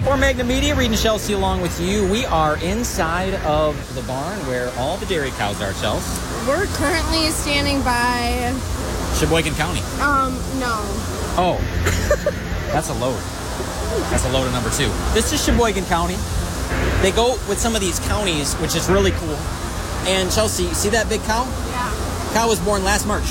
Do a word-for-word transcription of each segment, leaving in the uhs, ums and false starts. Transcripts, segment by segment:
For Magna Media, Reed and Chelsea along with you. We are inside of the barn where all the dairy cows are, Chelsea. We're currently standing by... Sheboygan County. Um, no. Oh, that's a load. That's a load of number two. This is Sheboygan County. They go with some of these counties, which is really cool. And Chelsea, you see that big cow? Yeah. Cow was born last March.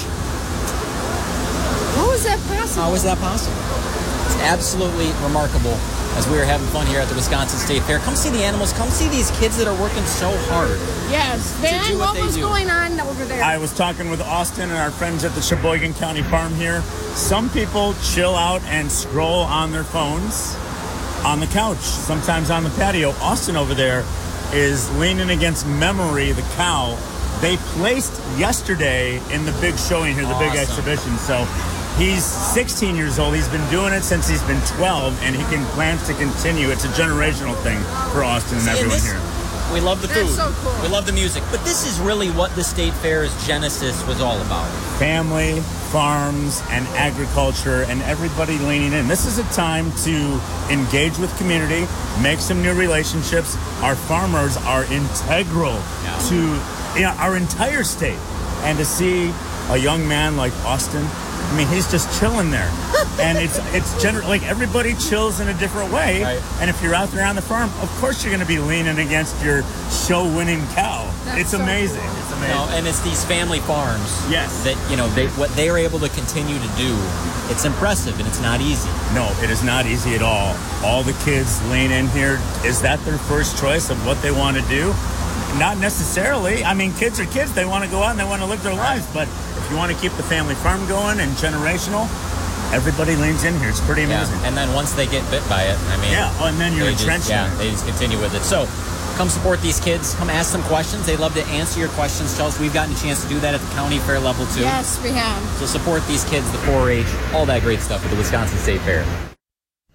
How is that possible? How is that possible? It's absolutely remarkable as we are having fun here at the Wisconsin State Fair. Come see the animals. Come see these kids that are working so hard. Yes. Van, what what was do. going on over there? I was talking with Austin and our friends at the Sheboygan County Farm here. Some people chill out and scroll on their phones on the couch, sometimes on the patio. Austin over there is leaning against Memory, the cow. They placed yesterday in the big showing here, the Awesome. big exhibition. So he's sixteen years old. He's been doing it since he's been twelve, and he can plans to continue. It's a generational thing for Austin and See, and everyone this- here. We love the food. That's so cool. We love the music. But this is really what the State Fair's genesis was all about. Family, farms, and agriculture, and everybody leaning in. This is a time to engage with community, make some new relationships. Our farmers are integral Yeah. to you know, our entire state. And to see a young man like Austin, I mean, he's just chilling there. And it's it's gener- like everybody chills in a different way. Right. And if you're out there on the farm, of course you're going to be leaning against your show-winning cow. That's it's so amazing. cool. It's You amazing. know, and it's these family farms Yes. that, you know, they what they are able to continue to do. It's impressive and it's not easy. No, it is not easy at all. All the kids lean in here. Is that their first choice of what they want to do? Not necessarily. I mean, kids are kids. They want to go out and they want to live their lives. But if you want to keep the family farm going and generational, everybody leans in here. It's pretty amazing. Yeah. And then once they get bit by it, I mean, Yeah, oh, and then you're they just, entrenched in yeah, it. they just continue with it. So come support these kids. Come ask them questions. They love to answer your questions, Chelsea. We've gotten a chance to do that at the county fair level too. Yes, we have. So support these kids, the four H, all that great stuff at the Wisconsin State Fair.